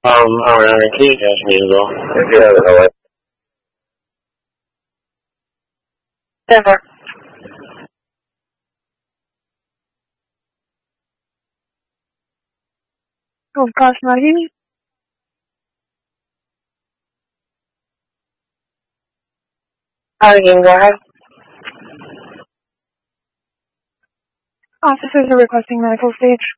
Can you catch me as well? If you have it, I'll Denver. Oh, gosh, Marty. Again, go ahead. Officers are requesting medical stage.